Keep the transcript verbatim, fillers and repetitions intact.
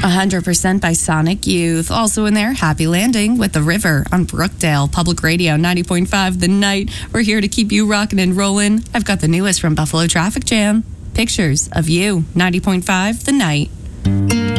one hundred percent by Sonic Youth. Also in there, Happy Landing with The River on Brookdale. Public Radio ninety point five The Night. We're here to keep you rocking and rolling. I've got the newest from Buffalo Traffic Jam. Pictures of You, ninety point five The Night.